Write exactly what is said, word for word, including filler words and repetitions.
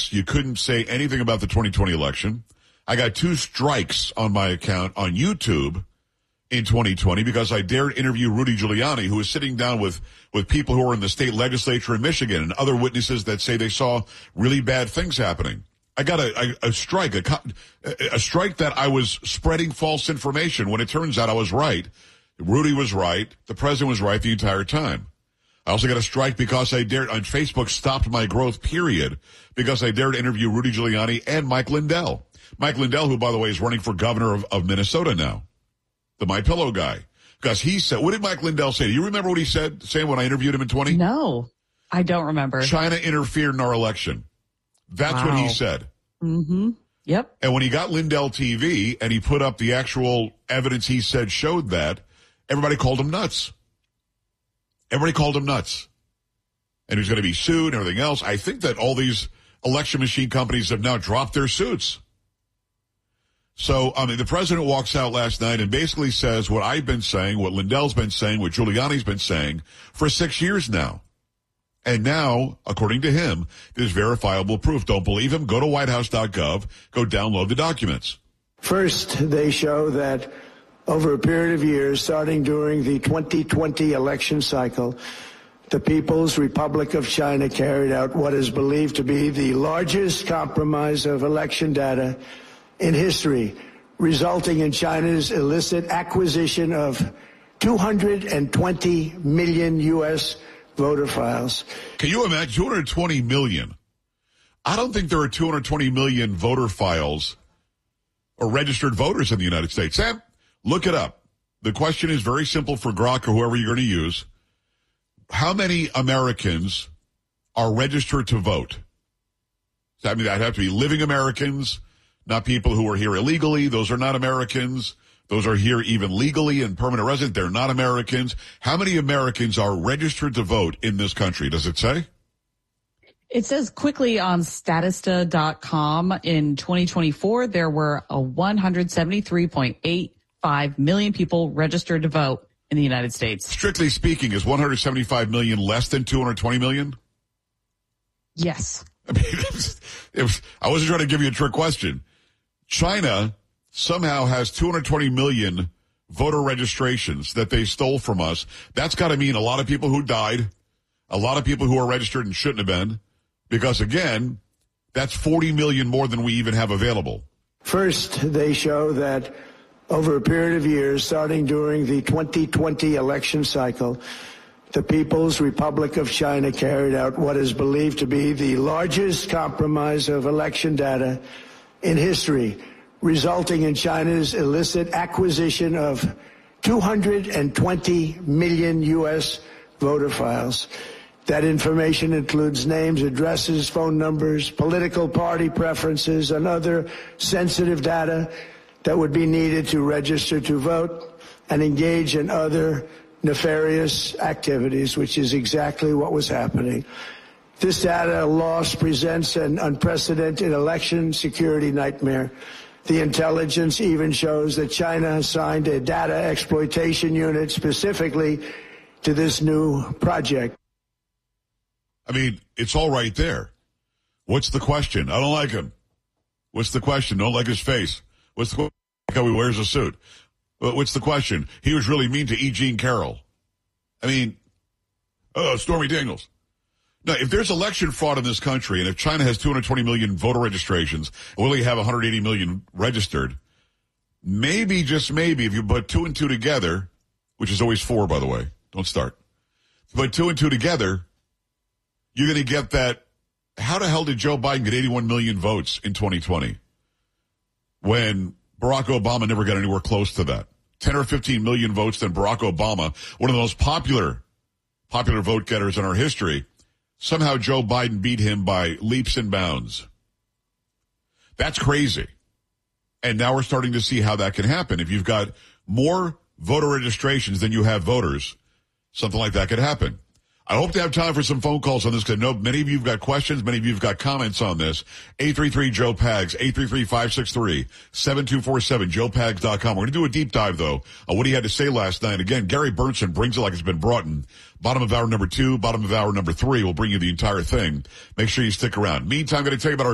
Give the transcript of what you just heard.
strikes. You couldn't say anything about the twenty twenty election. I got two strikes on my account on YouTube in twenty twenty because I dared interview Rudy Giuliani, who was sitting down with, with people who are in the state legislature in Michigan and other witnesses that say they saw really bad things happening. I got a, a, a strike, a, a strike that I was spreading false information when it turns out I was right. Rudy was right. The president was right the entire time. I also got a strike because I dared, on Facebook, stopped my growth, period, because I dared interview Rudy Giuliani and Mike Lindell. Mike Lindell, who, by the way, is running for governor of, of Minnesota now. The My Pillow guy. Because he said, what did Mike Lindell say? Do you remember what he said, saying when I interviewed him in twenty? No, I don't remember. China interfered in our election. That's wow. what he said. Mm-hmm. Yep. And when he got Lindell T V and he put up the actual evidence he said showed that, everybody called him nuts. Everybody called him nuts. And he was going to be sued and everything else. I think that all these election machine companies have now dropped their suits. So, I mean, the president walks out last night and basically says what I've been saying, what Lindell's been saying, what Giuliani's been saying for six years now. And now, according to him, there's verifiable proof. Don't believe him? Go to white house dot gov. Go download the documents. First, they show that over a period of years, starting during the twenty twenty election cycle, the People's Republic of China carried out what is believed to be the largest compromise of election data in history, resulting in China's illicit acquisition of two hundred twenty million U S voter files. Can you imagine two hundred twenty million? I don't think there are two hundred twenty million voter files or registered voters in the United States. Sam, look it up. The question is very simple for Grok or whoever you're going to use. How many Americans are registered to vote? I mean, that'd have to be living Americans, not people who are here illegally. Those are not Americans. Those are here even legally and permanent resident. They're not Americans. How many Americans are registered to vote in this country? Does it say? It says quickly on Statista dot com in twenty twenty-four, there were a one hundred seventy-three point eight five million people registered to vote in the United States. Strictly speaking, is one hundred seventy-five million less than two hundred twenty million? Yes. I mean, it was, it was, I wasn't trying to give you a trick question. China somehow has two hundred twenty million voter registrations that they stole from us. That's got to mean a lot of people who died, a lot of people who are registered and shouldn't have been, because, again, that's forty million more than we even have available. First, they show that over a period of years, starting during the twenty twenty election cycle, the People's Republic of China carried out what is believed to be the largest compromise of election data in history, resulting in China's illicit acquisition of two hundred twenty million U S voter files. That information includes names, addresses, phone numbers, political party preferences, and other sensitive data that would be needed to register to vote and engage in other nefarious activities, which is exactly what was happening. This data loss presents an unprecedented election security nightmare. The intelligence even shows that China assigned a data exploitation unit specifically to this new project. I mean, it's all right there. What's the question? I don't like him. What's the question? Don't like his face. What's the question? How he wears a suit. What's the question? He was really mean to E. Jean Carroll. I mean, oh, Stormy Daniels. Now, if there's election fraud in this country, and if China has two hundred twenty million voter registrations, and we only have one hundred eighty million registered, maybe, just maybe, if you put two and two together, which is always four, by the way, don't start. But two and two together, you're going to get that. How the hell did Joe Biden get eighty-one million votes in twenty twenty when Barack Obama never got anywhere close to that? ten or fifteen million votes than Barack Obama, one of the most popular, popular vote getters in our history. Somehow Joe Biden beat him by leaps and bounds. That's crazy. And now we're starting to see how that can happen. If you've got more voter registrations than you have voters, something like that could happen. I hope to have time for some phone calls on this because I know many of you have got questions. Many of you have got comments on this. eight three three, Joe Pags, eight three three, five six three, seven two four seven, joe pags dot com. We're going to do a deep dive, though, on what he had to say last night. Again, Gary Bernson brings it like it's been brought in. Bottom of hour number two, bottom of hour number three. We'll bring you the entire thing. Make sure you stick around. Meantime, I'm going to tell you about our